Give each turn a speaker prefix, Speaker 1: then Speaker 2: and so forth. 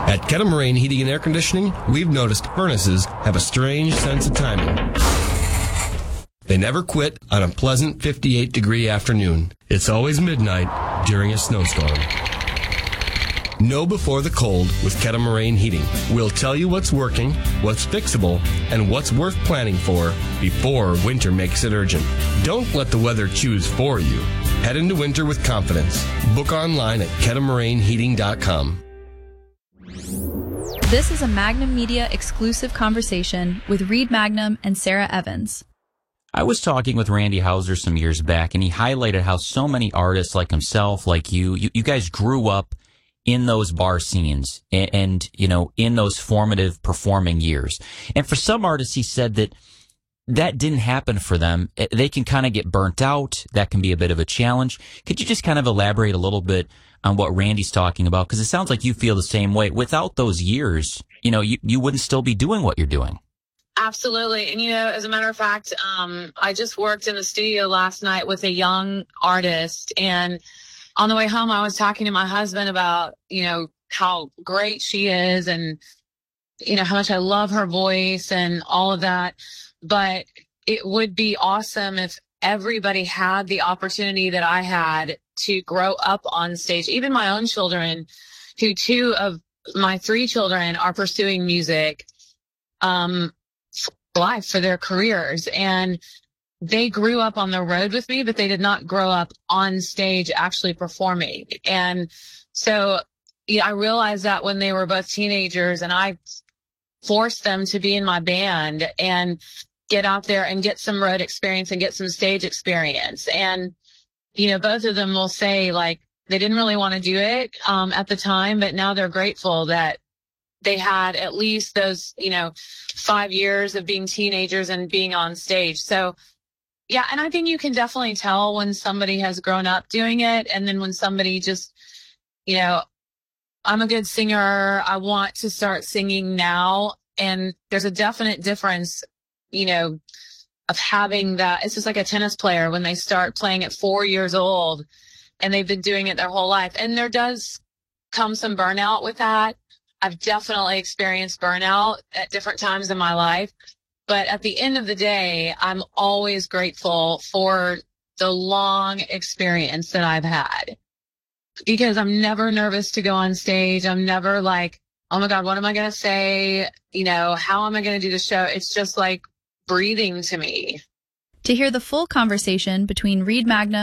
Speaker 1: At Kettle Heating and Air Conditioning, we've noticed furnaces have a strange sense of timing. They never quit on a pleasant 58-degree afternoon. It's always midnight during a snowstorm. Know before the cold with Kettle Moraine Heating. We'll tell you what's working, what's fixable, and what's worth planning for before winter makes it urgent. Don't let the weather choose for you. Head into winter with confidence. Book online at kettlemoraineheating.com.
Speaker 2: This is a Magnum Media exclusive conversation with Reed Magnum and Sarah Evans.
Speaker 3: I was talking with Randy Houser some years back, and he highlighted how so many artists like himself, like you guys grew up in those bar scenes and, you know, in those formative performing years. And for some artists, he said that didn't happen for them. They can kind of get burnt out. That can be a bit of a challenge. Could you just kind of elaborate a little bit on what Randy's talking about? Because it sounds like you feel the same way. Without those years, you know, you wouldn't still be doing what you're doing.
Speaker 4: Absolutely. And, you know, as a matter of fact, I just worked in the studio last night with a young artist, and on the way home, I was talking to my husband about, you know, how great she is and, you know, how much I love her voice and all of that. But it would be awesome if everybody had the opportunity that I had to grow up on stage. Even my own children, who 2 of my 3 children are pursuing music, life for their careers. And they grew up on the road with me, but they did not grow up on stage actually performing. And so yeah, I realized that when they were both teenagers, and I forced them to be in my band and get out there and get some road experience and get some stage experience. And, you know, both of them will say, like, they didn't really want to do it at the time, but now they're grateful that they had at least those, you know, 5 years of being teenagers and being on stage. So yeah, and I think you can definitely tell when somebody has grown up doing it, and then when somebody just, you know, I'm a good singer, I want to start singing now. And there's a definite difference, you know, of having that. It's just like a tennis player when they start playing at 4 years old and they've been doing it their whole life. And there does come some burnout with that. I've definitely experienced burnout at different times in my life. But at the end of the day, I'm always grateful for the long experience that I've had, because I'm never nervous to go on stage. I'm never like, oh my God, what am I going to say? You know, how am I going to do the show? It's just like breathing to me.
Speaker 2: To hear the full conversation between Reed Magnum